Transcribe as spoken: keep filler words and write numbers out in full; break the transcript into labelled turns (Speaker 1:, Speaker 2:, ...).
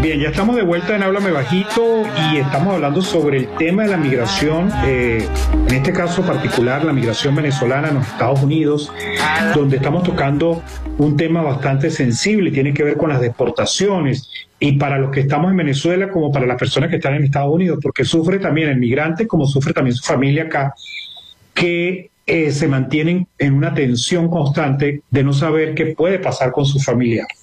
Speaker 1: Bien, ya estamos de vuelta en Háblame Bajito y estamos hablando sobre el tema de la migración, eh, en este caso particular, la migración venezolana en los Estados Unidos, donde estamos tocando un tema bastante sensible y tiene que ver con las deportaciones, y para los que estamos en Venezuela como para las personas que están en Estados Unidos, porque sufre también el migrante como sufre también su familia acá, que eh, se mantienen en una tensión constante de no saber qué puede pasar con su familia.